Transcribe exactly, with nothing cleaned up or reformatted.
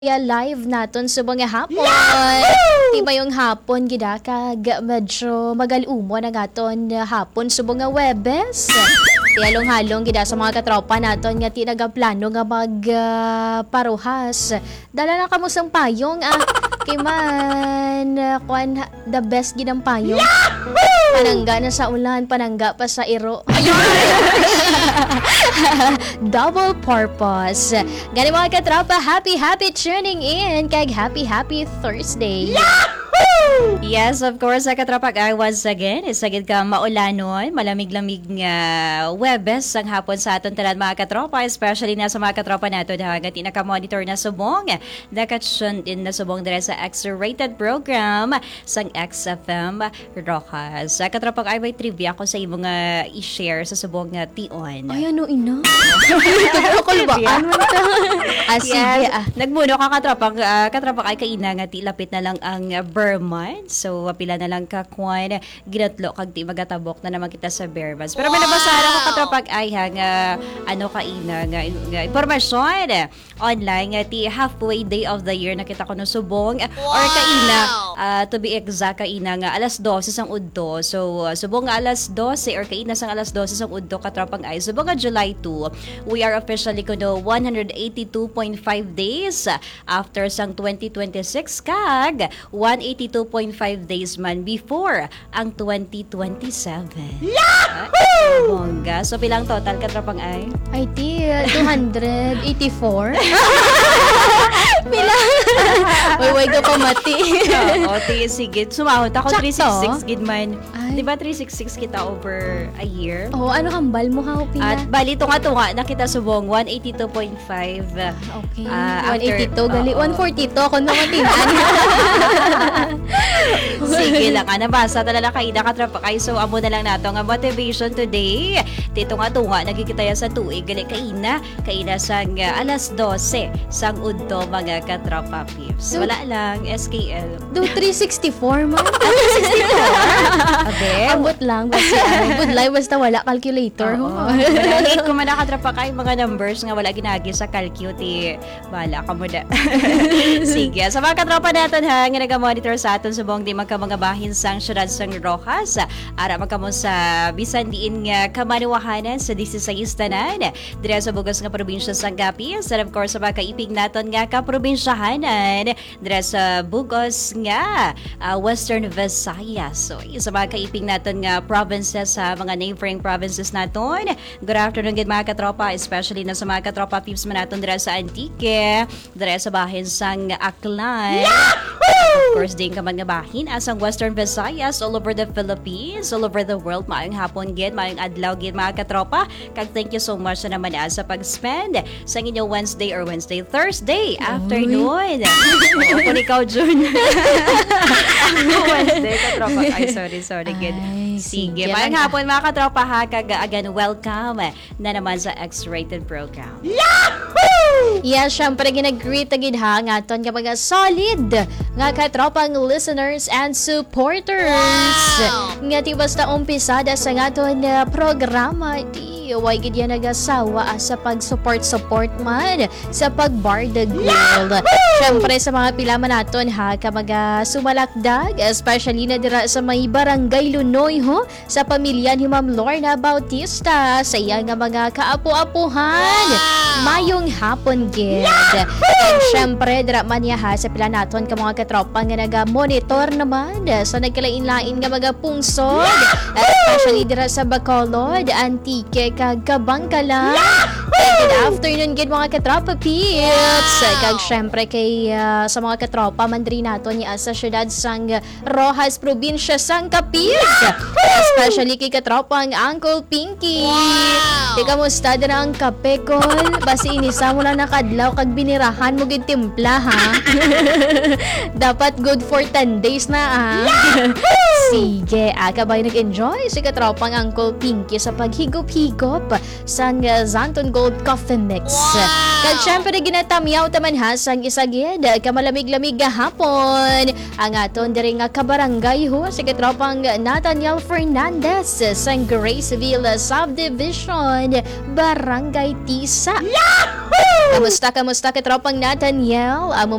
Ya live naton subong nga hapon. Di ba yung hapon gida kag medyo magal-umo na gaton hapon subong nga Webes. Kaya halong gida sa mga katropa naton nga ti nagaplano nga mag uh, paruhas. Dala na kamo sang payong ah. Kay man uh, kwan the best gidang payong. Panangga na sa ulan, panangga pa sa iro. Double purpose. Gani mga katropa, happy happy tuning in kag happy happy Thursday. Yes, of course, sa katropa ay once again, isagid ka maulanon, malamig-lamig nga Webes ang hapon sa aton tanan mga katropa, especially na sa mga katropa nato dagat inaka-monitor na subong, dakat din na subong dire sa X-rated program sang X F M Rojas. Sa katropa ay may trivia ko sa imo nga i-share sa subong nga tion. Ay ano ina? Kulbaan mo ta. Ah, sige ah. Nagmuno ka katropa, uh, katropa ay kaina nga ti lapit na lang ang uh, Berman. So, pila na lang kakwan, ginatlo kag ti magatabok na naman kita sa Berman. Pero may nabasahan ako katropag ay ha, nga, ano kaina, nga, nga informasyon online, nga ti halfway day of the year nakita ko no subong, wow! Or kaina, uh, to be exact, kaina nga alas dose sang udto. So, uh, subong nga alas dose or kaina sang alas dose sang udto katropag ay, subong nga July second, we are officially kuno one hundred eighty-two point five days after sang twenty twenty-six kag one hundred eighty-two point five days man before ang twenty twenty-seven. Yahoo! Bongga. So, pilang total katrapang ay? Ay, ti, two hundred eighty-four. Pila? Way-way ko pa mati. Oo, ti, sige. Sumahot ako, three sixty-six gid man. Ay. Di ba three sixty-six kita over a year? Oo, oh, ano kambal mo ha, Pila? At bali, tunga-tunga, nakita subong one hundred eighty-two point five. Okay. Uh, one eighty-two, after, gali. Uh, one forty-two, ako naman tinaan. Sige lang, ah, nabasa talaga kaida katrapa kay so amo na lang nato nga motivation today. Tito nga tunga nagkikita ya sa tuig gali kaina, kaina sang uh, alas dose sang udto mga katrapa pips. Wala lang S K L. Do three sixty-four man. three sixty-four. Abe. Abot lang basta good life basta wala calculator. Late ko man nakatrapa kay mga numbers nga wala ginagi sa calculate. Bala ka mo da. Sige, sa mga katropa natin ha, nga naga-monitor sa aton subong di magka mga bahin sang syudad sang Rojas. Ara magkamo sa bisan diin nga kamanuwahanan sa dieciséis tanan. Dire sa bugas nga probinsya sang Capiz. And of course, sa mga kaipig naton nga kaprobinsyahanan. Dire sa bugos nga uh, Western Visayas. So, sa mga kaipig naton nga provinces sa mga neighboring provinces naton. Good afternoon gid mga katropa, especially na sa mga katropa peeps man naton dire sa Antique, dire sa bahin sang Aklan. Of course, din ka man nga bahin asang Western Visayas, all over the Philippines, all over the world. Maayong hapon gid, maayong adlaw gid mga katropa. Kag thank you so much na naman as sa pag-spend sa inyong Wednesday or Wednesday, Thursday afternoon. Oo, kung ikaw, June. Wednesday, katropa. Ay, sorry, sorry gid. Sige, maayong hapon mga katropa ha. Kag again, welcome na naman sa X-rated program. Yahoo! Yes, syempre ginag-greet agad ha nga aton kapag solid nga katropang listeners and supporters. Wow! Nga ti basta umpisada sa ngaton uh, programa di way gid yan nagasawa sa pag-support-support man sa pagbardag world. Syempre sa mga pilaman naton ha kamaga sumalakdag, especially na dira sa may barangay Lunoy ho sa pamilya ni Ma'am Lorna Bautista sa iya nga mga kaapo-apuhan. Wow! Mayong hapon gid. And syempre dira man ya ha sa pila naton ka mga katropa nga naga-monitor naman sa nagkalain-lain nga mga pungsod, especially dira sa Bacolod, Antique kag Kabangkalan. Good afternoon gid mga katropa peeps. Kag syempre kay uh, sa mga katropa mandri naton ni sa syudad sang Rojas, probinsya sang Capiz. Especially kay katropa ang Uncle Pinky. Wow! Di kamusta dira ang kapekol? Basi inisa mo lang nakadlaw kag binirahan mo gid timpla ha. Dapat good for ten days na ah. Sige, aga ba nag-enjoy si katropang Uncle Pinky sa paghigop-higop sang uh, Zanton Gold Coffee Mix. Wow! Kag syempre ginatamyaw taman ha sang isagid kamalamig-lamig gahapon ang aton diri nga kabarangay ho si katropang Nathaniel Fernandez sang Graceville Subdivision, Barangay Tisa. Yahoo! Kamusta, kamusta katropang Nathaniel? Amo